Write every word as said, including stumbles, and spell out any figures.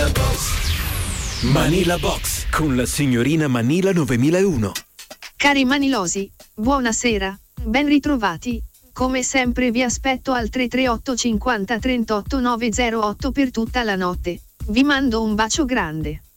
Manila Box. Manila Box con la signorina Manila novemilauno. Cari manilosi, buonasera, ben ritrovati. Come sempre vi aspetto al tre tre otto cinquanta trentotto novecentotto per tutta la notte. Vi mando un bacio grande.